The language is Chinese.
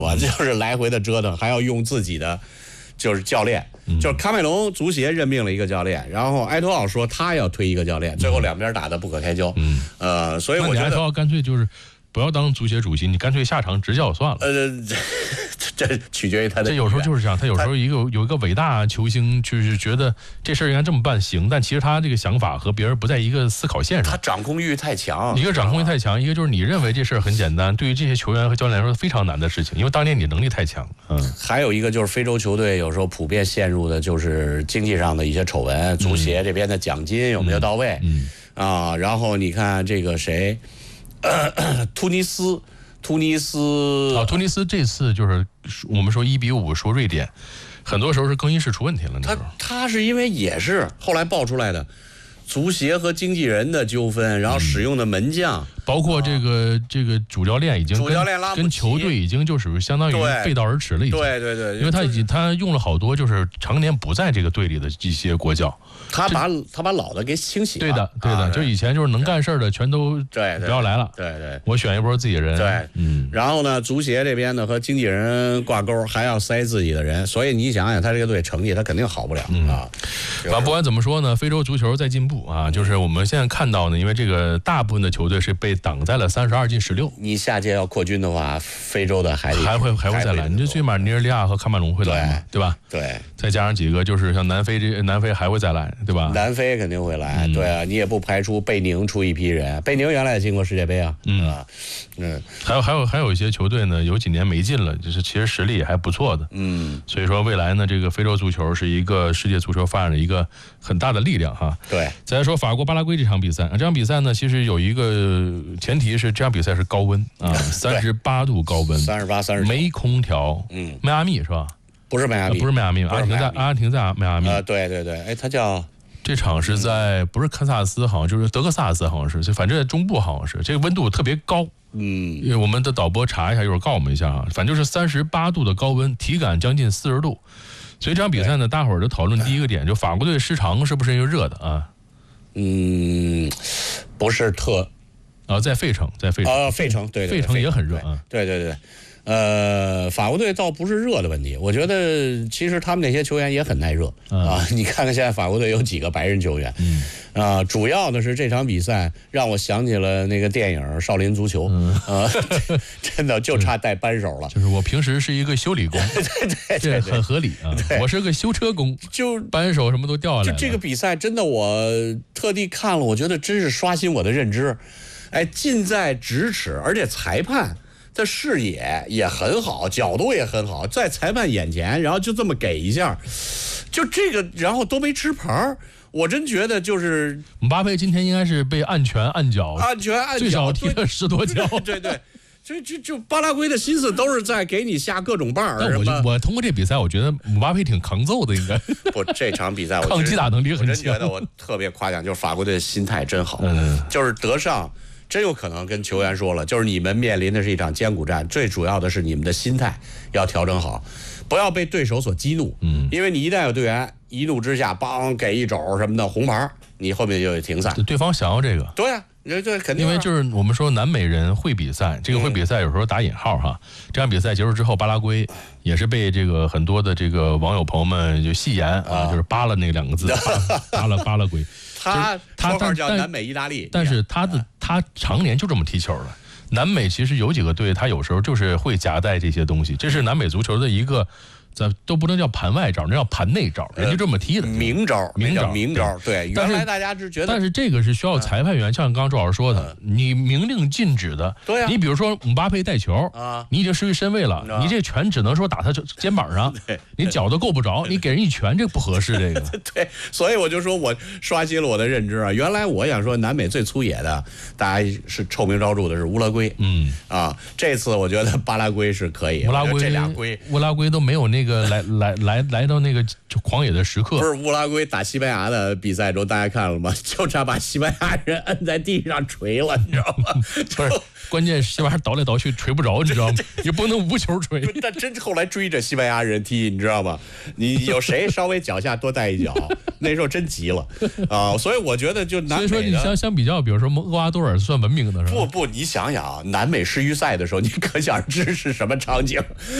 我就是来回的折腾，还要用自己的就是教练，就是喀麦隆足协任命了一个教练，然后埃托奥说他要推一个教练，最后两边打得不可开交。所以我觉得埃托奥干脆就是不要当足协主席，你干脆下场执教算了。 这取决于他的。 这有时候就是这样，他有时候有一个伟大球星，就是觉得这事儿应该这么办行，但其实他这个想法和别人不在一个思考线上。 他掌控欲太强， 一个掌控欲太强，一个就是你认为这事儿很简单，对于这些球员和教练来说非常难的事情，因为当年你能力太强。 还有一个就是非洲球队有时候普遍陷入的就是经济上的一些丑闻，足协这边的奖金有没有到位？然后你看这个谁，突尼斯这次就是我们说1-5输瑞典，很多时候是更衣室出问题了。 他是因为也是后来爆出来的足协和经纪人的纠纷，然后使用的门将， 包括这个主教练已经跟球队已经就属于相当于背道而驰了，已经。 对， 因为他用了好多就是常年不在这个队里的一些国脚， 他把老的给清洗了。 对的，就以前就是能干事的全都不要来了。 对， 我选一波自己人。 对，然后呢，足协这边呢和经纪人挂钩，还要塞自己的人，所以你想想他这个队成绩他肯定好不了啊。 不管怎么说呢，非洲足球在进步啊，就是我们现在看到呢，因为这个大部分的球队是被挡在了32进16。 你下届要扩军的话，非洲的还会再来，你就最起码尼日利亚和喀麦隆会来嘛，对吧？ 对， 再加上几个就是像南非还会再来，对吧？ 南非肯定会来，对啊，你也不排除贝宁出一批人，贝宁原来也进过世界杯啊， 还有一些球队呢，有几年没进了，就是其实实力也还不错的，所以说未来呢，这个非洲足球是一个世界足球发展的一个很大的力量哈。 对， 再来说法国巴拉圭这场比赛，这场比赛呢，其实有一个前提是这场比赛是高温啊，38度高温 ，38、39， 没空调，迈阿密是吧？ 不是迈阿密， 阿根廷在迈阿密。 对，他叫。 这场是在不是堪萨斯，好像就是德克萨斯，好像是，反正在中部，好像是这个温度特别高。因为我们的导播查一下，一会儿告诉我们一下啊。反正就是38度的高温，体感将近40度。所以这场比赛呢，大伙儿就讨论第一个点，就法国队失常是不是因为热的啊？ 不是特。 在费城， 费城，对， 费城也很热啊。 对。法国队倒不是热的问题，我觉得其实他们那些球员也很耐热啊。你看看现在法国队有几个白人球员，主要的是这场比赛让我想起了那个电影《少林足球》真的就差带扳手了。 就是我平时是一个修理工， 对， 很合理啊。我是个修车工， 就扳手什么都掉下来了。 就这个比赛真的我特地看了，我觉得真是刷新我的认知。近在咫尺，而且裁判的视野也很好，角度也很好，在裁判眼前，然后就这么给一下，就这个，然后都没吃牌。我真觉得就是姆巴佩今天应该是被按拳按脚，最少踢了10多脚。 对，就巴拉圭的心思都是在给你下各种绊儿。 但我通过这比赛，我觉得姆巴佩挺抗揍的，应该。 不，这场比赛我抗击打能力很强。 我真觉得我特别夸奖，就是法国队的心态真好，就是德尚。真有可能跟球员说了，就是你们面临的是一场艰苦战，最主要的是你们的心态要调整好，不要被对手所激怒。因为你一旦有队员一怒之下，帮给一肘什么的红牌，你后面就有停赛。 对方想要这个。 对啊，这肯定。 因为就是我们说南美人会比赛，这个会比赛有时候打引号哈。这场比赛结束之后，巴拉圭也是被这个很多的这个网友朋友们就戏言啊，就是扒了那2个字，扒拉圭。 他叫南美意大利， 但是他常年就这么踢球了。南美其实有几个队，他有时候就是会夹带这些东西，这是南美足球的一个，咱都不能叫盘外招，那叫盘内招，人家这么踢的明招。对，原来大家只觉得， 但是这个是需要裁判员，像刚刚周老师说的，你明令禁止的。 对啊， 你比如说姆巴佩带球啊，你已经失去身位了，你这拳只能说打他肩膀上，你脚都够不着，你给人一拳这不合适。这个对，所以我就说我刷新了我的认知啊。原来我想说南美最粗野的，大家是臭名昭著的是乌拉圭，这次我觉得巴拉圭是可以， 乌拉圭这俩圭都没有那那个来到那个狂野的时刻。 不是乌拉圭打西班牙的比赛中，大家看了吗？就差把西班牙人摁在地上锤了，你知道吗？ 不是，关键西班牙倒来倒去锤不着，你知道吗？也不能无球锤。 但真后来追着西班牙人踢，你知道吗？你有谁稍微脚下多带一脚，那时候真急了啊！所以我觉得就南美的， 所以说你相比较，比如说厄瓜多尔算文明的是吧？ 不，你想想啊，南美世预赛的时候，你可想而知是什么场景。